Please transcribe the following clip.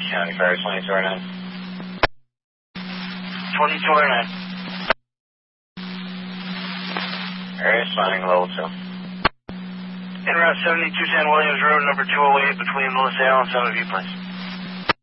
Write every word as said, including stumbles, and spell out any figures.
County Fire twenty-two oh nine. twenty-two oh nine. Area responding level two. In route seventy-two ten Williams Road, number two oh eight, between LaSalle and Summit View, please.